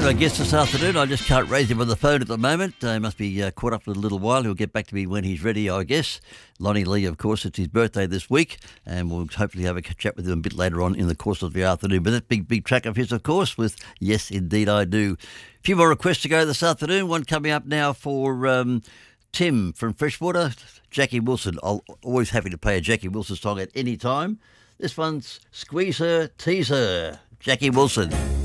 our guest this afternoon. I just can't raise him on the phone at the moment. He must be caught up in a little while. He'll get back to me when he's ready, I guess. Lonnie Lee, of course, it's his birthday this week, and we'll hopefully have a chat with him a bit later on in the course of the afternoon. But that big track of his, of course, with Yes, Indeed I Do. A few more requests to go this afternoon. One coming up now for Tim from Freshwater, Jackie Wilson. I'm always happy to play a Jackie Wilson song at any time. This one's Squeeze Her, Tease Her, Jackie Wilson.